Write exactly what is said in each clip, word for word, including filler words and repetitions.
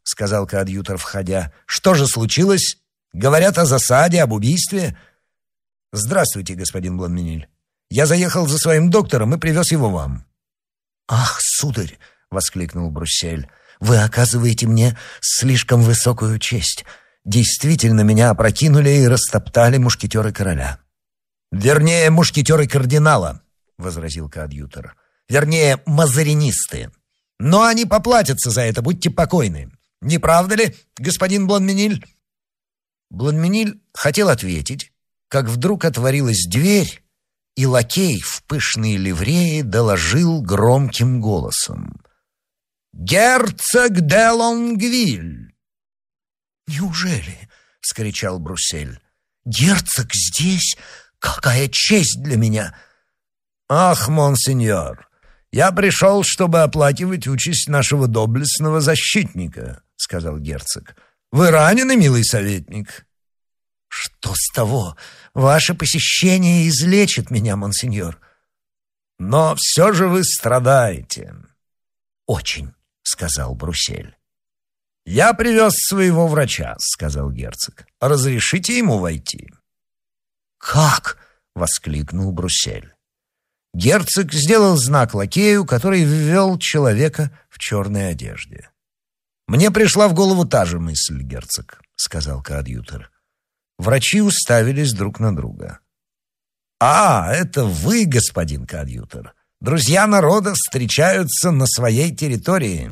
сказал коадьютор, входя. «Что же случилось? Говорят о засаде, об убийстве?» «Здравствуйте, господин Бланминиль. Я заехал за своим доктором и привез его вам». «Ах, сударь!» — воскликнул Бруссель. «Вы оказываете мне слишком высокую честь. Действительно, меня опрокинули и растоптали мушкетеры короля». «Вернее, мушкетеры кардинала», — возразил коадьютор. «Вернее, мазаринисты. Но они поплатятся за это, будьте покойны. Не правда ли, господин Бланминиль?» Бланминиль хотел ответить, как вдруг отворилась дверь, и лакей в пышной ливреи доложил громким голосом: «Герцог де Лонгвиль!» «Неужели?» — вскричал Бруссель. «Герцог здесь? Какая честь для меня!» «Ах, монсеньор, я пришел, чтобы оплакивать участь нашего доблестного защитника», — сказал герцог. «Вы ранены, милый советник?» «Что с того? Ваше посещение излечит меня, монсеньор». «Но все же вы страдаете». «Очень», — сказал Бруссель. «Я привез своего врача», — сказал герцог. «Разрешите ему войти?» «Как?» — воскликнул Бруссель. Герцог сделал знак лакею, который ввел человека в черной одежде. «Мне пришла в голову та же мысль, герцог», — сказал коадьютор. Врачи уставились друг на друга. «А, это вы, господин коадьютор. Друзья народа встречаются на своей территории».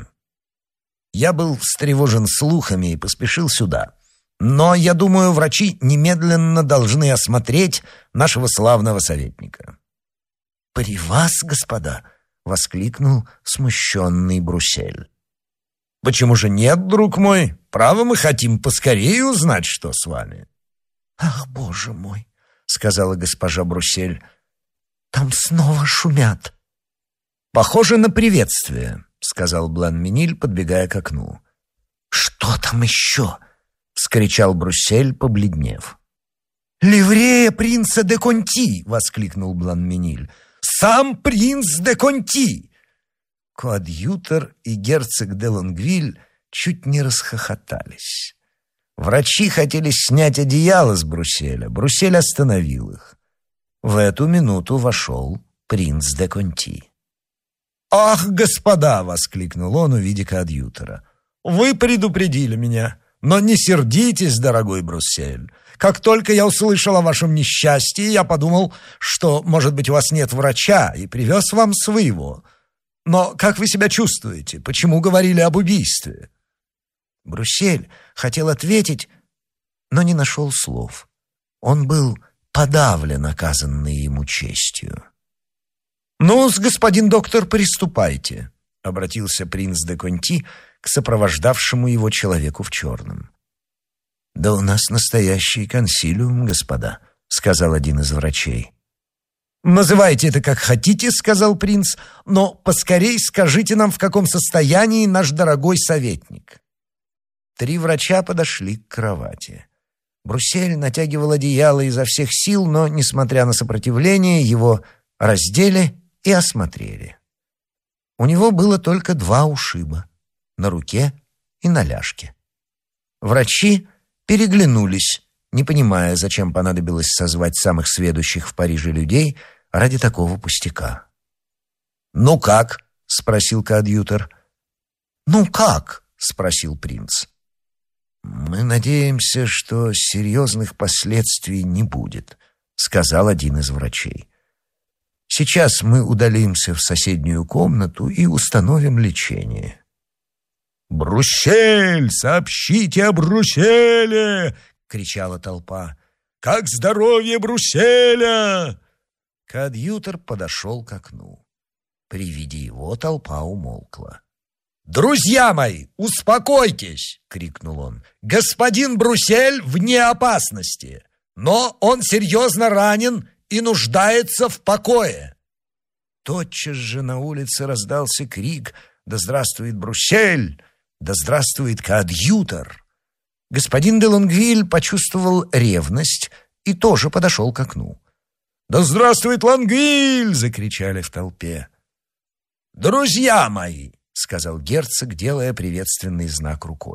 Я был встревожен слухами и поспешил сюда. Но, я думаю, врачи немедленно должны осмотреть нашего славного советника. «При вас, господа?» — воскликнул смущенный Бруссель. «Почему же нет, друг мой? Право, мы хотим поскорее узнать, что с вами». «Ах, боже мой!» — сказала госпожа Бруссель. «Там снова шумят». «Похоже на приветствие», — сказал Бланминиль, подбегая к окну. «Что там еще?» — вскричал Бруссель, побледнев. «Ливрея принца де Конти!» — воскликнул Бланминиль. «Сам принц де Конти!» Коадьютор и герцог де Лонгвиль чуть не расхохотались. Врачи хотели снять одеяло с Брусселя. Бруссель остановил их. В эту минуту вошел принц де Конти. «Ах, господа!» — воскликнул он, увидя коадьютора. «Вы предупредили меня, но не сердитесь, дорогой Бруссель. Как только я услышал о вашем несчастье, я подумал, что, может быть, у вас нет врача, и привез вам своего. Но как вы себя чувствуете? Почему говорили об убийстве?» Бруссель хотел ответить, но не нашел слов. Он был подавлен оказанной ему честью. «Ну-с, господин доктор, приступайте», — обратился принц де Конти к сопровождавшему его человеку в черном. «Да у нас настоящий консилиум, господа», — сказал один из врачей. «Называйте это как хотите», — сказал принц, «но поскорей скажите нам, в каком состоянии наш дорогой советник». Три врача подошли к кровати. Бруссель натягивал одеяло изо всех сил, но, несмотря на сопротивление, его раздели и осмотрели. У него было только два ушиба — на руке и на ляжке. Врачи переглянулись, не понимая, зачем понадобилось созвать самых сведущих в Париже людей ради такого пустяка. «Ну как?» — спросил коадьютор. «Ну как?» — спросил принц. «Мы надеемся, что серьезных последствий не будет», — сказал один из врачей. «Сейчас мы удалимся в соседнюю комнату и установим лечение». «Бруссель! Сообщите о Брусселе!» — кричала толпа. «Как здоровье Брусселя!» Коадьютор подошел к окну. При виде его толпа умолкла. «Друзья мои, успокойтесь!» — крикнул он. «Господин Бруссель вне опасности, но он серьезно ранен и нуждается в покое». Тотчас же на улице раздался крик: «Да здравствует Бруссель! Да здравствует коадьютор!» Господин де Лонгвиль почувствовал ревность и тоже подошел к окну. «Да здравствует Лонгвиль!» — закричали в толпе. «Друзья мои!» — сказал герцог, делая приветственный знак рукой.